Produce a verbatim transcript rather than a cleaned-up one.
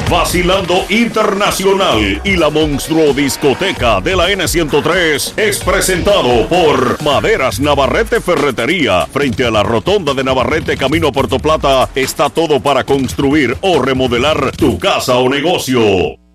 Vacilando Internacional y la Monstruo Discoteca de la N ciento tres es presentado por Maderas Navarrete Ferretería. Frente a la rotonda de Navarrete, camino a Puerto Plata, está todo para construir o remodelar tu casa o negocio.